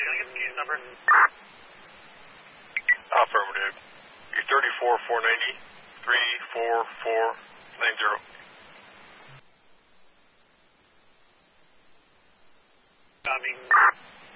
Can I get the case number? Affirmative. You're 34490, 34490. Copy.